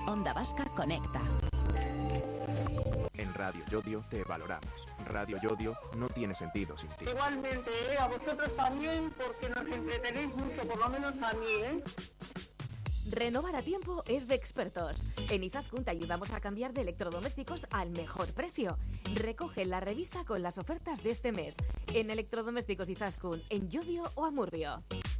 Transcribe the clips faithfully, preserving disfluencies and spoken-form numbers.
Onda Vasca conecta. En Radio Yodio te valoramos. Radio Yodio no tiene sentido sin ti. Igualmente, ¿eh? A vosotros también, porque nos entretenéis mucho, por lo menos a mí, ¿eh? Renovar a tiempo es de expertos. En Izaskun te ayudamos a cambiar de electrodomésticos al mejor precio. Recoge la revista con las ofertas de este mes en Electrodomésticos Izaskun, en Llodio o Amurrio.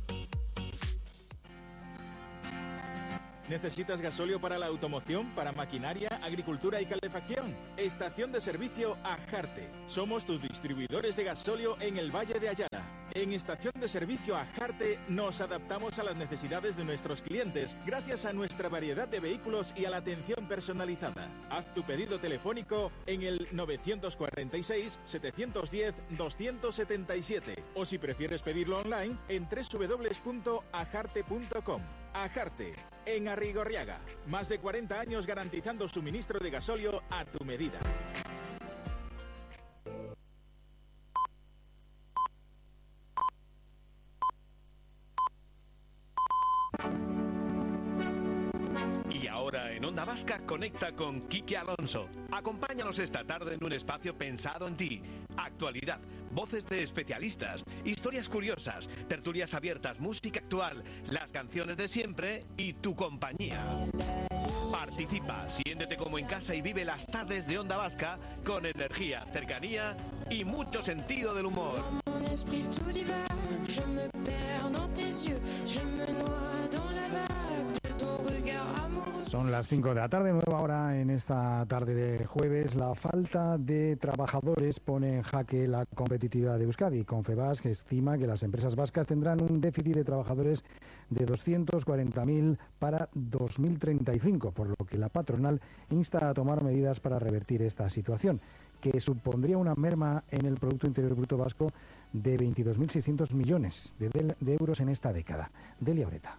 ¿Necesitas gasóleo para la automoción, para maquinaria, agricultura y calefacción? Estación de servicio Ajarte. Somos tus distribuidores de gasóleo en el Valle de Ayala. En Estación de Servicio Ajarte nos adaptamos a las necesidades de nuestros clientes gracias a nuestra variedad de vehículos y a la atención personalizada. Haz tu pedido telefónico en el nueve cuatro seis, siete uno cero, dos siete siete o si prefieres pedirlo online en doble u doble u doble u punto ajarte punto com. Ajarte, en Arrigorriaga. Más de cuarenta años garantizando suministro de gasóleo a tu medida. Y ahora en Onda Vasca conecta con Quique Alonso. Acompáñanos esta tarde en un espacio pensado en ti. Actualidad, voces de especialistas, historias curiosas, tertulias abiertas, música actual, las canciones de siempre y tu compañía. Participa, siéntete como en casa y vive las tardes de Onda Vasca con energía, cercanía y mucho sentido del humor. Son las cinco de la tarde, nueva hora en esta tarde de jueves. La falta de trabajadores pone en jaque la competitividad de Euskadi. Confebask estima que las empresas vascas tendrán un déficit de trabajadores de doscientos cuarenta mil para dos mil treinta y cinco, por lo que la patronal insta a tomar medidas para revertir esta situación, que supondría una merma en el Producto Interior Bruto vasco de veintidós mil seiscientos millones de, de, de euros en esta década. Delia Oreta.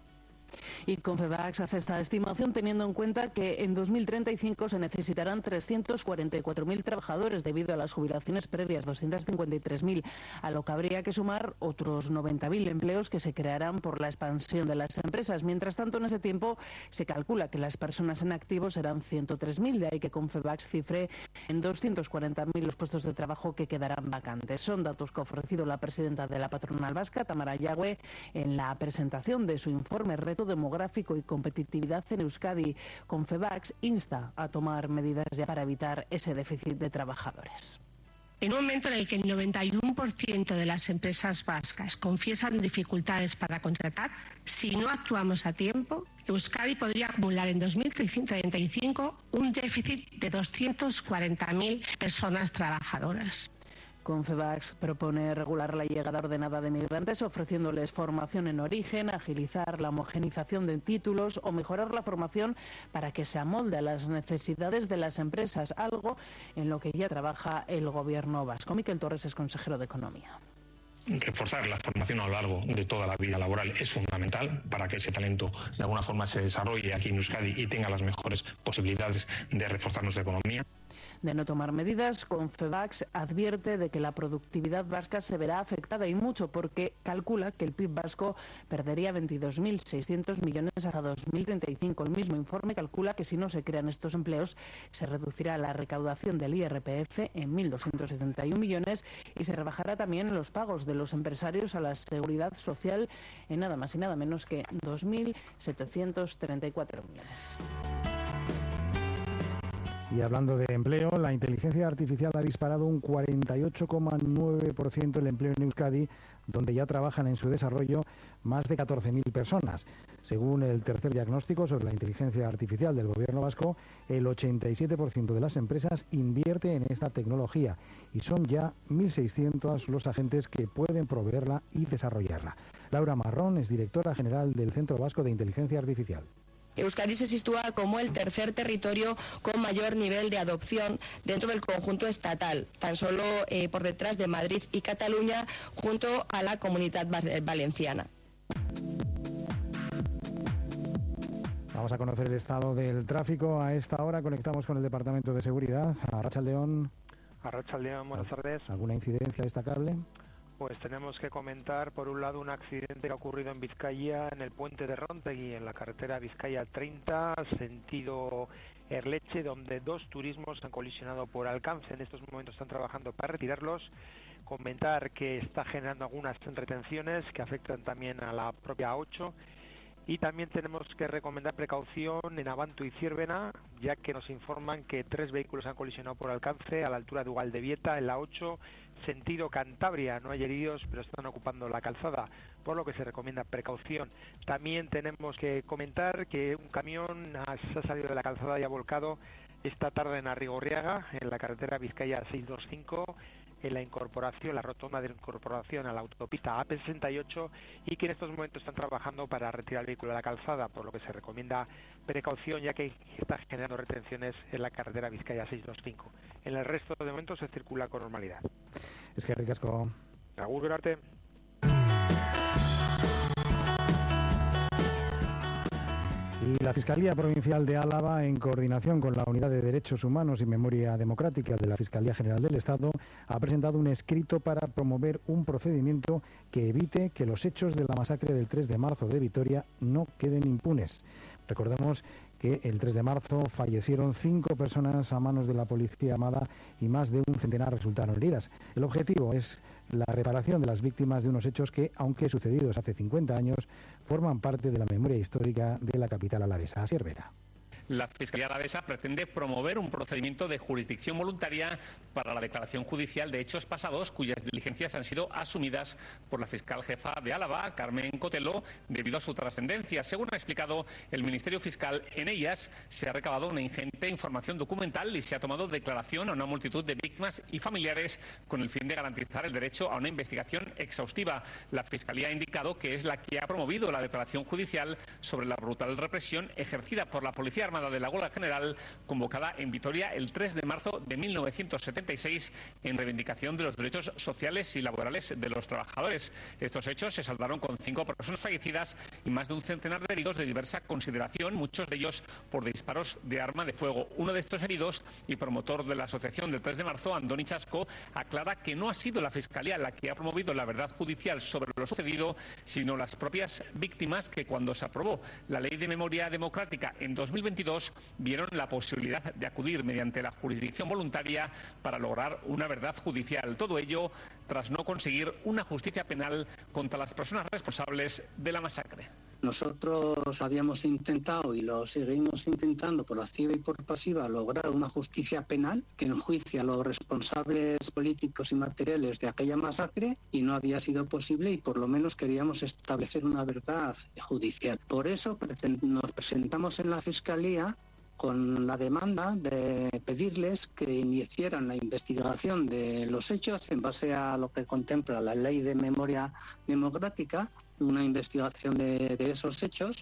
Y Confebask hace esta estimación teniendo en cuenta que en dos mil treinta y cinco se necesitarán trescientos cuarenta y cuatro mil trabajadores debido a las jubilaciones previas, doscientos cincuenta y tres mil, a lo que habría que sumar otros noventa mil empleos que se crearán por la expansión de las empresas. Mientras tanto, en ese tiempo se calcula que las personas en activo serán ciento tres mil, de ahí que Confebask cifre en doscientos cuarenta mil los puestos de trabajo que quedarán vacantes. Son datos que ha ofrecido la presidenta de la patronal vasca, Tamara Yagüe, en la presentación de su informe Reto Demográfico y Competitividad en Euskadi. Confebask insta a tomar medidas ya para evitar ese déficit de trabajadores. En un momento en el que el noventa y uno por ciento de las empresas vascas confiesan dificultades para contratar, si no actuamos a tiempo, Euskadi podría acumular en dos mil treinta y cinco un déficit de doscientos cuarenta mil personas trabajadoras. Confebask propone regular la llegada ordenada de migrantes ofreciéndoles formación en origen, agilizar la homogenización de títulos o mejorar la formación para que se amolde a las necesidades de las empresas, algo en lo que ya trabaja el gobierno vasco. Miquel Torres es consejero de Economía. Reforzar la formación a lo largo de toda la vida laboral es fundamental para que ese talento de alguna forma se desarrolle aquí en Euskadi y tenga las mejores posibilidades de reforzar nuestra economía. De no tomar medidas, Confebask advierte de que la productividad vasca se verá afectada y mucho porque calcula que el P I B vasco perdería veintidós mil seiscientos millones hasta dos mil treinta y cinco. El mismo informe calcula que si no se crean estos empleos se reducirá la recaudación del I R P F en mil doscientos setenta y uno millones y se rebajará también los pagos de los empresarios a la seguridad social en nada más y nada menos que dos mil setecientos treinta y cuatro millones. Y hablando de empleo, la inteligencia artificial ha disparado un cuarenta y ocho coma nueve por ciento el empleo en Euskadi, donde ya trabajan en su desarrollo más de catorce mil personas. Según el tercer diagnóstico sobre la inteligencia artificial del Gobierno vasco, el ochenta y siete por ciento de las empresas invierte en esta tecnología y son ya mil seiscientos los agentes que pueden proveerla y desarrollarla. Laura Marrón es directora general del Centro Vasco de Inteligencia Artificial. Euskadi se sitúa como el tercer territorio con mayor nivel de adopción dentro del conjunto estatal, tan solo eh, por detrás de Madrid y Cataluña, junto a la Comunidad Valenciana. Vamos a conocer el estado del tráfico. A esta hora conectamos con el Departamento de Seguridad. Arratsaldeon. Arratsaldeon, buenas tardes. ¿Alguna incidencia destacable? Pues tenemos que comentar, por un lado, un accidente que ha ocurrido en Vizcaya, en el puente de Rontegui, en la carretera Vizcaya treinta, sentido Erleche, donde dos turismos han colisionado por alcance. En estos momentos están trabajando para retirarlos. Comentar que está generando algunas retenciones que afectan también a la propia A ocho. Y también tenemos que recomendar precaución en Abanto y Ciervena, ya que nos informan que tres vehículos han colisionado por alcance a la altura de Ugaldebieta, en la ocho, sentido Cantabria. No hay heridos, pero están ocupando la calzada, por lo que se recomienda precaución. También tenemos que comentar que un camión se ha salido de la calzada y ha volcado esta tarde en Arrigorriaga, en la carretera Vizcaya seiscientos veinticinco, en la incorporación, la rotonda de incorporación a la autopista A P sesenta y ocho, y que en estos momentos están trabajando para retirar el vehículo de la calzada, por lo que se recomienda precaución, ya que está generando retenciones en la carretera Vizcaya seiscientos veinticinco. En el resto de momentos se circula con normalidad. Es que ricasco. Agur, Gerarte. La Fiscalía Provincial de Álava, en coordinación con la Unidad de Derechos Humanos y Memoria Democrática de la Fiscalía General del Estado, ha presentado un escrito para promover un procedimiento que evite que los hechos de la masacre del tres de marzo de Vitoria no queden impunes. Recordemos que el tres de marzo fallecieron cinco personas a manos de la Policía Armada y más de un centenar resultaron heridas. El objetivo es la reparación de las víctimas de unos hechos que, aunque sucedidos hace cincuenta años, forman parte de la memoria histórica de la capital alavesa. Asier Vera. La Fiscalía Alavesa pretende promover un procedimiento de jurisdicción voluntaria para la declaración judicial de hechos pasados cuyas diligencias han sido asumidas por la fiscal jefa de Álava, Carmen Cotelo, debido a su trascendencia. Según ha explicado el Ministerio Fiscal, en ellas se ha recabado una ingente información documental y se ha tomado declaración a una multitud de víctimas y familiares con el fin de garantizar el derecho a una investigación exhaustiva. La Fiscalía ha indicado que es la que ha promovido la declaración judicial sobre la brutal represión ejercida por la Policía Armada de la Huelga General, convocada en Vitoria el tres de marzo de mil novecientos setenta y seis en reivindicación de los derechos sociales y laborales de los trabajadores. Estos hechos se saldaron con cinco personas fallecidas y más de un centenar de heridos de diversa consideración, muchos de ellos por disparos de arma de fuego. Uno de estos heridos y promotor de la asociación del tres de marzo, Andoni Chasco, aclara que no ha sido la Fiscalía la que ha promovido la verdad judicial sobre lo sucedido, sino las propias víctimas que, cuando se aprobó la Ley de Memoria Democrática en dos mil veintidós, vieron la posibilidad de acudir mediante la jurisdicción voluntaria para lograr una verdad judicial. Todo ello tras no conseguir una justicia penal contra las personas responsables de la masacre. Nosotros habíamos intentado y lo seguimos intentando por activa y por pasiva lograr una justicia penal que enjuicie a los responsables políticos y materiales de aquella masacre, y no había sido posible, y por lo menos queríamos establecer una verdad judicial. Por eso nos presentamos en la Fiscalía con la demanda de pedirles que iniciaran la investigación de los hechos en base a lo que contempla la Ley de Memoria Democrática, una investigación de, de esos hechos.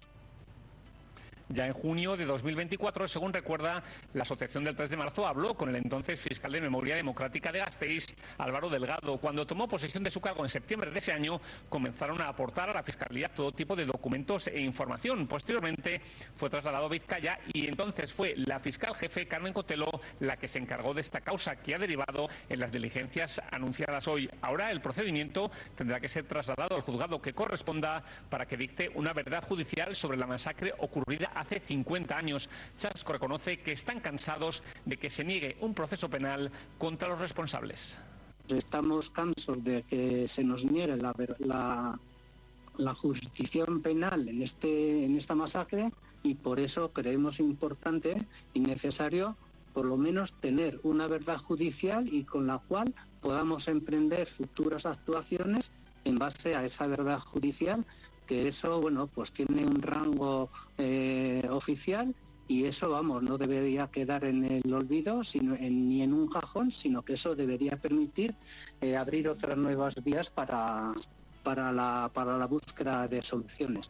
Ya en junio de dos mil veinticuatro, según recuerda, la Asociación del tres de marzo habló con el entonces fiscal de Memoria Democrática de Gasteiz, Álvaro Delgado. Cuando tomó posesión de su cargo en septiembre de ese año, comenzaron a aportar a la Fiscalía todo tipo de documentos e información. Posteriormente fue trasladado a Vizcaya y entonces fue la fiscal jefe, Carmen Cotelo, la que se encargó de esta causa, que ha derivado en las diligencias anunciadas hoy. Ahora el procedimiento tendrá que ser trasladado al juzgado que corresponda para que dicte una verdad judicial sobre la masacre ocurrida hace cincuenta años. Chasco reconoce que están cansados de que se niegue un proceso penal contra los responsables. Estamos cansados de que se nos niegue la, la, la jurisdicción penal en, este, en esta masacre, y por eso creemos importante y necesario por lo menos tener una verdad judicial y con la cual podamos emprender futuras actuaciones en base a esa verdad judicial, que eso, bueno, pues tiene un rango eh, oficial, y eso, vamos, no debería quedar en el olvido sino en, ni en un cajón, sino que eso debería permitir eh, abrir otras nuevas vías para, para, la, para la búsqueda de soluciones.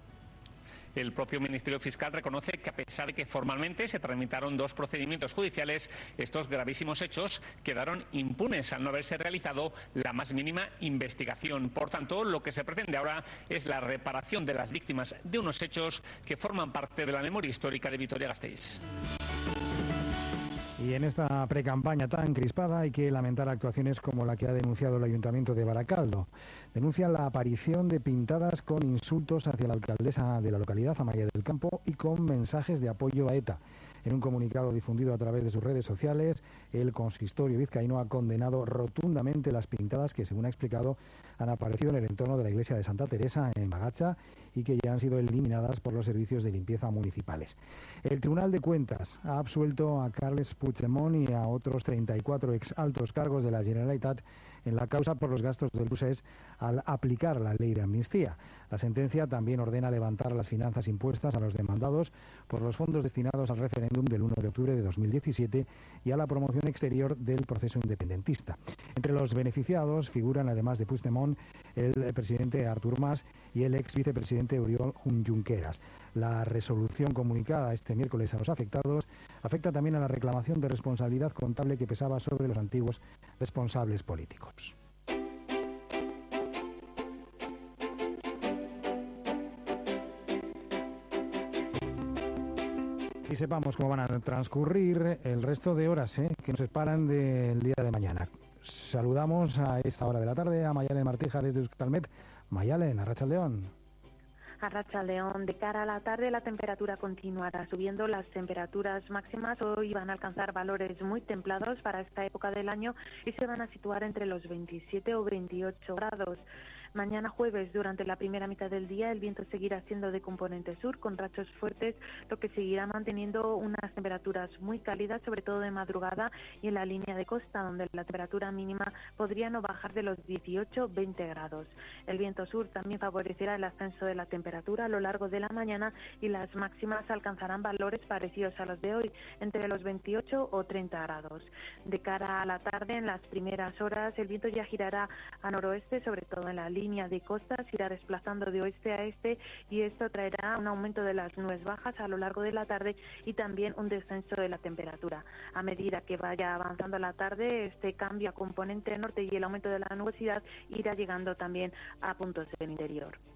El propio Ministerio Fiscal reconoce que, a pesar de que formalmente se tramitaron dos procedimientos judiciales, estos gravísimos hechos quedaron impunes al no haberse realizado la más mínima investigación. Por tanto, lo que se pretende ahora es la reparación de las víctimas de unos hechos que forman parte de la memoria histórica de Vitoria-Gasteiz. Y en esta precampaña tan crispada hay que lamentar actuaciones como la que ha denunciado el Ayuntamiento de Baracaldo. Denuncian la aparición de pintadas con insultos hacia la alcaldesa de la localidad, Amaya del Campo, y con mensajes de apoyo a ETA. En un comunicado difundido a través de sus redes sociales, el consistorio vizcaíno ha condenado rotundamente las pintadas que, según ha explicado, han aparecido en el entorno de la iglesia de Santa Teresa en Bagacha y que ya han sido eliminadas por los servicios de limpieza municipales. El Tribunal de Cuentas ha absuelto a Carles Puigdemont y a otros treinta y cuatro ex altos cargos de la Generalitat en la causa por los gastos del procés al aplicar la ley de amnistía. La sentencia también ordena levantar las finanzas impuestas a los demandados por los fondos destinados al referéndum del uno de octubre de dos mil diecisiete y a la promoción exterior del proceso independentista. Entre los beneficiados figuran, además de Puigdemont, el presidente Artur Mas y el ex vicepresidente Oriol Junqueras. La resolución comunicada este miércoles a los afectados afecta también a la reclamación de responsabilidad contable que pesaba sobre los antiguos responsables políticos. Y sepamos cómo van a transcurrir el resto de horas ¿eh? que nos separan del día de mañana. Saludamos a esta hora de la tarde a Mayalen Martija desde Euskalmet. Mayalen, Arratsaldeon. Arratsaldeon, de cara a la tarde la temperatura continuará subiendo. Las temperaturas máximas hoy van a alcanzar valores muy templados para esta época del año y se van a situar entre los veintisiete o veintiocho grados. Mañana jueves, durante la primera mitad del día, el viento seguirá siendo de componente sur, con rachos fuertes, lo que seguirá manteniendo unas temperaturas muy cálidas, sobre todo de madrugada y en la línea de costa, donde la temperatura mínima podría no bajar de los dieciocho a veinte grados. El viento sur también favorecerá el ascenso de la temperatura a lo largo de la mañana y las máximas alcanzarán valores parecidos a los de hoy, entre los veintiocho o treinta grados. De cara a la tarde, en las primeras horas, el viento ya girará a noroeste, sobre todo en la línea línea de costas, irá desplazando de oeste a este y esto traerá un aumento de las nubes bajas a lo largo de la tarde y también un descenso de la temperatura. A medida que vaya avanzando la tarde, este cambio a componente norte y el aumento de la nubosidad irá llegando también a puntos del interior.